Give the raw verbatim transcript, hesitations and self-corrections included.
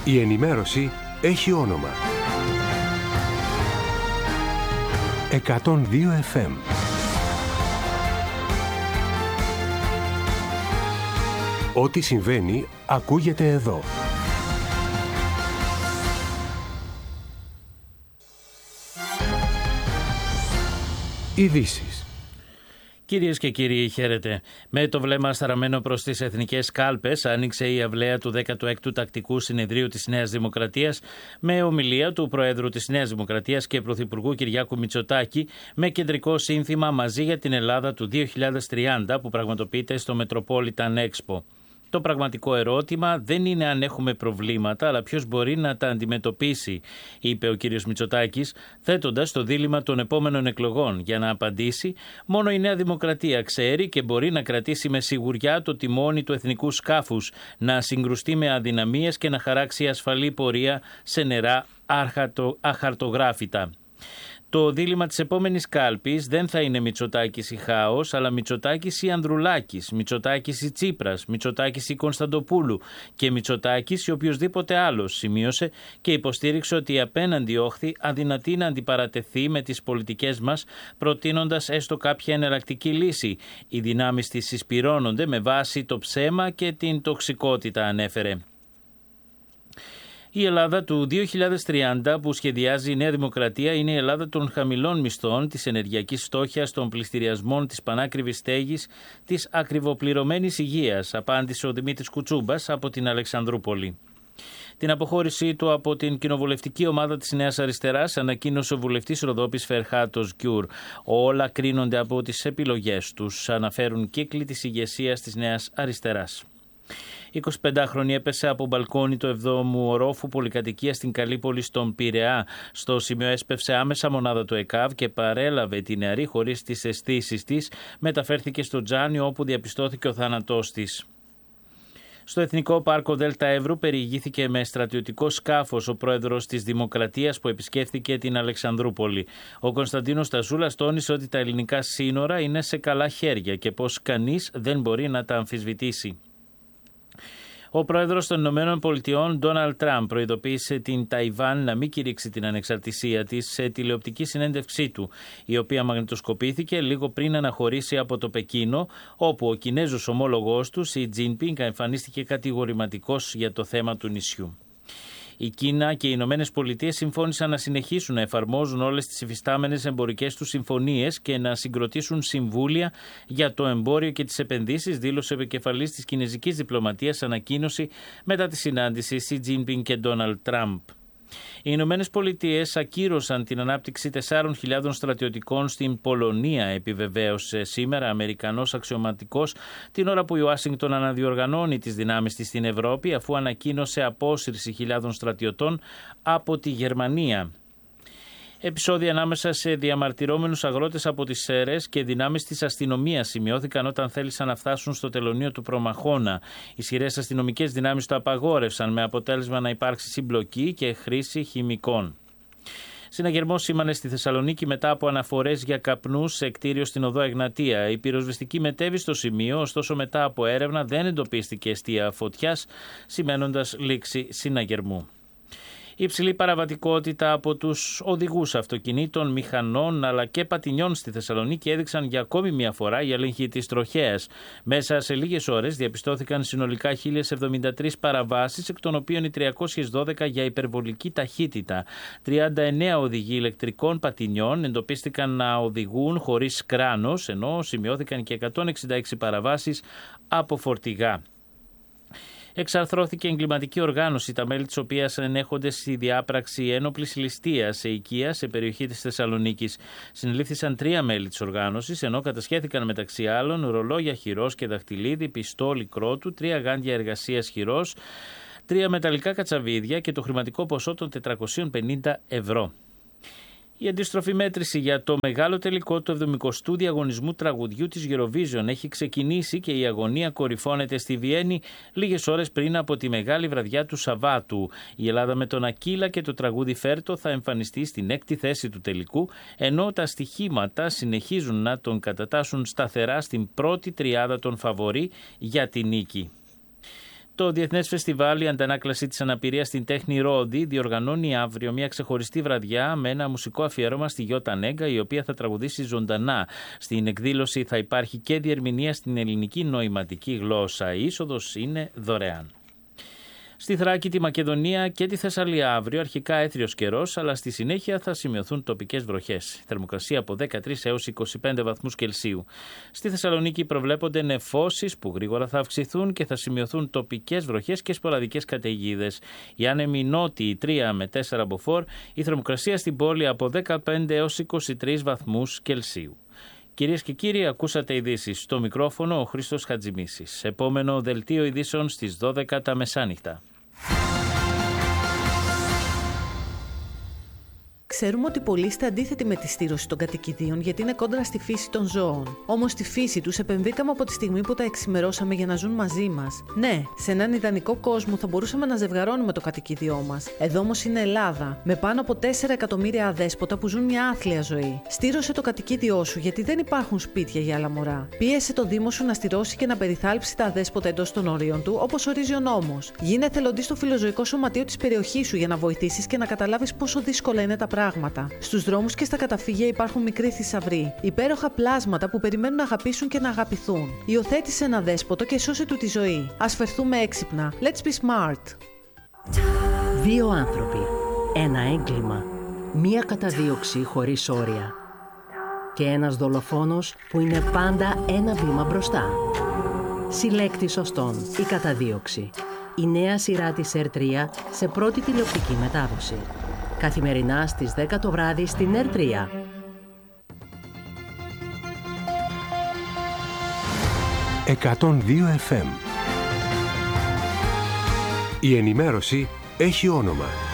Η ενημέρωση έχει όνομα. εκατόν δύο εφ εμ. Ό,τι συμβαίνει ακούγεται εδώ. Ειδήσεις. Κυρίες και κύριοι, χαίρετε. Με το βλέμμα σταραμένο προς τις εθνικές κάλπες, άνοιξε η αυλαία του δέκατου έκτου Τακτικού Συνεδρίου της Νέας Δημοκρατίας με ομιλία του Προέδρου της Νέας Δημοκρατίας και Πρωθυπουργού Κυριάκου Μητσοτάκη με κεντρικό σύνθημα «Μαζί για την Ελλάδα του δύο χιλιάδες τριάντα» που πραγματοποιείται στο Metropolitan Expo. Το πραγματικό ερώτημα δεν είναι αν έχουμε προβλήματα, αλλά ποιος μπορεί να τα αντιμετωπίσει, είπε ο κ. Μητσοτάκης, θέτοντας το δίλημμα των επόμενων εκλογών. Για να απαντήσει, μόνο η Νέα Δημοκρατία ξέρει και μπορεί να κρατήσει με σιγουριά το τιμόνι του εθνικού σκάφους, να συγκρουστεί με αδυναμίες και να χαράξει ασφαλή πορεία σε νερά αχαρτογράφητα. Το δίλημμα της επόμενης κάλπης δεν θα είναι Μητσοτάκης ή Χάος, αλλά Μητσοτάκης ή Ανδρουλάκης, Μητσοτάκης ή Τσίπρας, Μητσοτάκης ή Κωνσταντοπούλου και Μητσοτάκης ή οποιοδήποτε άλλος, σημείωσε και υποστήριξε ότι η απέναντι όχθη αδυνατεί να αντιπαρατεθεί με τις πολιτικές μας, προτείνοντας έστω κάποια εναλλακτική λύση. Οι δυνάμεις της συσπυρώνονται με βάση το ψέμα και την τοξικότητα, ανέφερε. Η Ελλάδα του δύο χιλιάδες τριάντα που σχεδιάζει η Νέα Δημοκρατία είναι η Ελλάδα των χαμηλών μισθών, της ενεργειακής φτώχειας, των πληστηριασμών, της πανάκριβης στέγης, της ακριβοπληρωμένης υγείας, απάντησε ο Δημήτρης Κουτσούμπας από την Αλεξανδρούπολη. Την αποχώρησή του από την κοινοβουλευτική ομάδα της Νέας Αριστεράς ανακοίνωσε ο βουλευτής Ροδόπης Φερχάτος Γκιουρ. Όλα κρίνονται από τις επιλογές τους, αναφέρουν κύκλοι της ηγεσίας της Νέας Αριστεράς. εικοσιπεντάχρονη έπεσε από μπαλκόνι του εβδόμου ορόφου πολυκατοικία στην Καλύπολη στον Πειραιά. Στο σημείο έσπευσε άμεσα μονάδα του ΕΚΑΒ και παρέλαβε τη νεαρή χωρίς τις αισθήσεις της. Μεταφέρθηκε στο Τζάνιο όπου διαπιστώθηκε ο θάνατός της. Στο Εθνικό Πάρκο Δέλτα Εύρου περιηγήθηκε με στρατιωτικό σκάφος ο πρόεδρος της Δημοκρατίας που επισκέφθηκε την Αλεξανδρούπολη. Ο Κωνσταντίνος Στασούλας τόνισε ότι τα ελληνικά σύνορα είναι σε καλά χέρια και πως κανείς δεν μπορεί να τα αμφισβητήσει. Ο πρόεδρος των Ηνωμένων Πολιτειών, Ντόναλντ Τραμπ, προειδοποίησε την Ταϊβάν να μην κηρύξει την ανεξαρτησία της σε τηλεοπτική συνέντευξή του, η οποία μαγνητοσκοπήθηκε λίγο πριν αναχωρήσει από το Πεκίνο, όπου ο Κινέζος ομόλογός του, Σι Τζίνπινγκ, εμφανίστηκε κατηγορηματικός για το θέμα του νησιού. Η Κίνα και οι Ηνωμένες Πολιτείες συμφώνησαν να συνεχίσουν να εφαρμόζουν όλες τις υφιστάμενες εμπορικές τους συμφωνίες και να συγκροτήσουν συμβούλια για το εμπόριο και τις επενδύσεις, δήλωσε ο επικεφαλής της κινεζικής διπλωματίας ανακοίνωση μετά τη συνάντηση Σι Τζίνπινγκ και Ντόναλντ Τραμπ. Οι Ηνωμένες Πολιτείες ακύρωσαν την ανάπτυξη τεσσάρων χιλιάδων στρατιωτικών στην Πολωνία, επιβεβαίωσε σήμερα Αμερικανός αξιωματικός, την ώρα που η Ουάσιγκτον αναδιοργανώνει τις δυνάμεις της στην Ευρώπη, αφού ανακοίνωσε απόσυρση χιλιάδων στρατιωτών από τη Γερμανία. Επεισόδια ανάμεσα σε διαμαρτυρόμενους αγρότες από τις ΣΕΡΕΣ και δυνάμεις της αστυνομίας σημειώθηκαν όταν θέλησαν να φτάσουν στο τελωνείο του Προμαχώνα. Ισχυρές αστυνομικές δυνάμεις το απαγόρευσαν με αποτέλεσμα να υπάρξει συμπλοκή και χρήση χημικών. Συναγερμός σήμανε στη Θεσσαλονίκη μετά από αναφορές για καπνούς σε κτίριο στην οδό Εγνατία. Η πυροσβεστική μετέβη στο σημείο, ωστόσο μετά από έρευνα δεν εντοπίστηκε αιστεία φωτιάς, σημαίνοντας λήξη συναγερμού. Η υψηλή παραβατικότητα από τους οδηγούς αυτοκινήτων, μηχανών αλλά και πατινιών στη Θεσσαλονίκη έδειξαν για ακόμη μια φορά οι έλεγχοι της τροχέας. Μέσα σε λίγες ώρες διαπιστώθηκαν συνολικά χίλιες εβδομήντα τρεις παραβάσεις, εκ των οποίων οι τριακόσιες δώδεκα για υπερβολική ταχύτητα. τριάντα εννέα οδηγοί ηλεκτρικών πατινιών εντοπίστηκαν να οδηγούν χωρίς κράνος, ενώ σημειώθηκαν και εκατόν εξήντα έξι παραβάσεις από φορτηγά. Εξαρθρώθηκε εγκληματική οργάνωση, τα μέλη της οποίας ενέχονται στη διάπραξη ένοπλης ληστείας σε οικία σε περιοχή της Θεσσαλονίκης. Συνελήφθησαν τρία μέλη της οργάνωσης, ενώ κατασχέθηκαν μεταξύ άλλων ρολόγια χειρός και δαχτυλίδι, πιστόλι κρότου, τρία γάντια εργασίας χειρός, τρία μεταλλικά κατσαβίδια και το χρηματικό ποσό των τετρακόσιων πενήντα ευρώ. Η αντίστροφη μέτρηση για το μεγάλο τελικό του εβδομηκοστού διαγωνισμού τραγουδιού της Eurovision έχει ξεκινήσει και η αγωνία κορυφώνεται στη Βιέννη λίγες ώρες πριν από τη μεγάλη βραδιά του Σαββάτου. Η Ελλάδα με τον Ακύλα και το τραγούδι Φέρτο θα εμφανιστεί στην έκτη θέση του τελικού, ενώ τα στοιχήματα συνεχίζουν να τον κατατάσσουν σταθερά στην πρώτη τριάδα των φαβορί για τη νίκη. Το Διεθνές Φεστιβάλ «Η Αντανάκλαση της Αναπηρίας στην Τέχνη Ρόντι» διοργανώνει αύριο μια ξεχωριστή βραδιά με ένα μουσικό αφιέρωμα στη Γιώτα Νέγκα, η οποία θα τραγουδήσει ζωντανά. Στην εκδήλωση θα υπάρχει και διερμηνία στην ελληνική νοηματική γλώσσα. Η είσοδος είναι δωρεάν. Στη Θράκη, τη Μακεδονία και τη Θεσσαλία αύριο αρχικά έθριος καιρός, αλλά στη συνέχεια θα σημειωθούν τοπικές βροχές. Θερμοκρασία από δεκατρείς έως είκοσι πέντε βαθμούς Κελσίου. Στη Θεσσαλονίκη προβλέπονται νεφώσεις που γρήγορα θα αυξηθούν και θα σημειωθούν τοπικές βροχές και σποραδικές καταιγίδες. Οι άνεμοι νότιοι τρία με τέσσερα μποφόρ, η θερμοκρασία στην πόλη από δεκαπέντε έως είκοσι τρεις βαθμούς Κελσίου. Κυρίες και κύριοι, ακούσατε ειδήσεις. Στο μικρόφωνο ο Χρήστος Χατζημίσης. Επόμενο δελτίο ειδήσεων στις δώδεκα τα μεσάνυχτα. Ξέρουμε ότι πολλοί είστε αντίθετοι με τη στήρωση των κατοικιδίων γιατί είναι κόντρα στη φύση των ζώων. Όμως στη φύση τους επεμβήκαμε από τη στιγμή που τα εξημερώσαμε για να ζουν μαζί μας. Ναι, σε έναν ιδανικό κόσμο θα μπορούσαμε να ζευγαρώνουμε το κατοικίδιό μας. Εδώ όμως είναι Ελλάδα, με πάνω από τέσσερα εκατομμύρια αδέσποτα που ζουν μια άθλια ζωή. Στήρωσε το κατοικίδιό σου γιατί δεν υπάρχουν σπίτια για άλλα μωρά. Πίεσε το Δήμο σου να στηρώσει και να περιθάλψει τα αδέσποτα εντός των ορίων του, όπως ορίζει ο νόμος. Γίνε εθελοντής στο φιλοζωικό σωματείο της περιοχής σου για να βοηθήσεις και να καταλάβεις πόσο δύσκολα είναι τα πράγματα. Στους δρόμους και στα καταφύγια υπάρχουν μικροί θησαυροί, υπέροχα πλάσματα που περιμένουν να αγαπήσουν και να αγαπηθούν. Υιοθέτησε ένα δέσποτο και σώσε του τη ζωή. Ας φερθούμε έξυπνα. Let's be smart. Δύο άνθρωποι. Ένα έγκλημα. Μία καταδίωξη χωρίς όρια. Και ένας δολοφόνος που είναι πάντα ένα βήμα μπροστά. Συλλέκτη σωστών. Η καταδίωξη. Η νέα σειρά της Ερ τρία σε πρώτη τηλεοπτική μετάδοση. Καθημερινά στις δέκα το βράδυ στην Ερ τρία. εκατόν δύο εφ εμ. Η ενημέρωση έχει όνομα.